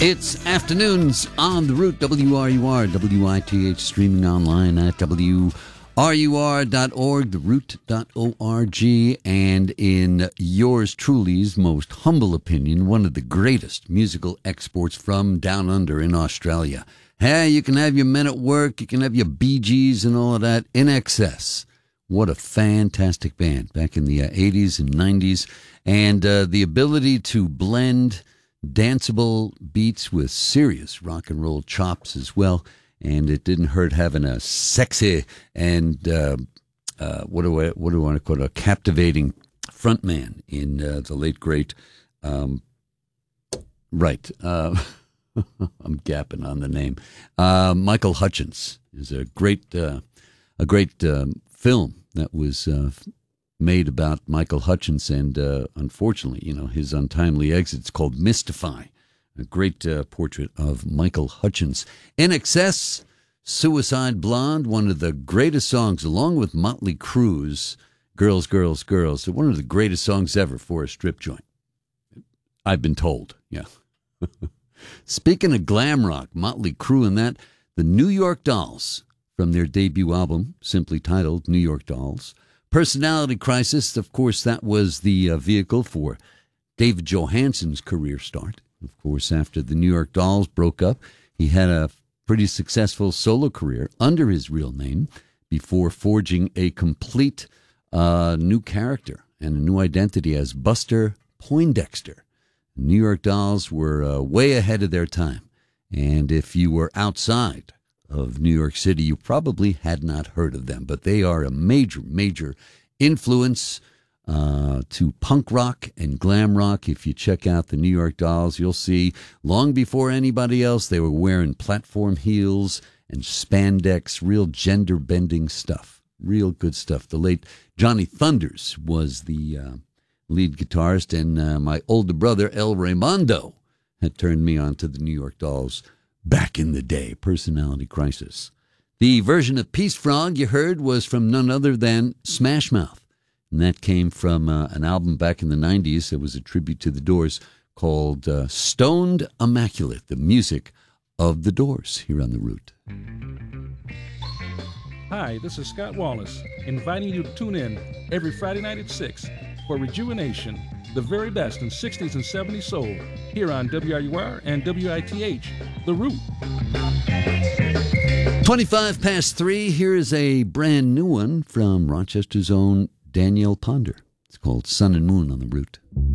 It's afternoons on the route, WRUR, WITH, streaming online at WRUR.org, theroot.org, and in yours truly's most humble opinion, one of the greatest musical exports from down under in Australia. Hey, you can have your Men at Work, you can have your Bee Gees and all of that. INXS. What a fantastic band back in the 80s and 90s. And the ability to blend danceable beats with serious rock and roll chops as well. And it didn't hurt having a sexy and, what do I want to call it, a captivating frontman in the late, great, I'm gapping on the name. Michael Hutchence is a great film that was made about Michael Hutchence and, unfortunately, his untimely exit. It's called Mystify, a great portrait of Michael Hutchence. INXS, Suicide Blonde, one of the greatest songs, along with Motley Crue's Girls, Girls, Girls, one of the greatest songs ever for a strip joint. I've been told, yeah. Speaking of glam rock, Motley Crue and that, the New York Dolls, from their debut album, simply titled New York Dolls. Personality Crisis, of course, that was the vehicle for David Johansen's career start. Of course, after the New York Dolls broke up, he had a pretty successful solo career under his real name before forging a complete new character and a new identity as Buster Poindexter. New York Dolls were way ahead of their time. And if you were outside of New York City, you probably had not heard of them. But they are a major, major influence to punk rock and glam rock. If you check out the New York Dolls, you'll see long before anybody else, they were wearing platform heels and spandex, real gender-bending stuff. Real good stuff. The late Johnny Thunders was the lead guitarist, and my older brother, El Raimondo, had turned me on to the New York Dolls back in the day. Personality Crisis. The version of Peace Frog you heard was from none other than Smash Mouth. And that came from an album back in the 90s that was a tribute to the Doors called Stoned Immaculate, the music of the Doors here on The Root. Hi, this is Scott Wallace, inviting you to tune in every Friday night at 6 for Rejuvenation, the very best in 60s and 70s soul, here on WRUR and WITH, The Root. 25 past 3, here is a brand new one from Rochester's own Danielle Ponder. It's called Sun and Moon on The Root.